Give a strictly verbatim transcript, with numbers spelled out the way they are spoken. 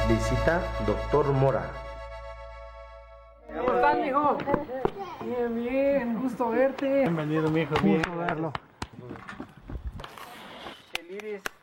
Visita Doctor Mora. ¿Cómo estás, mijo? Bien, bien, gusto verte. Bienvenido, mijo. Gusto verlo. El Iris.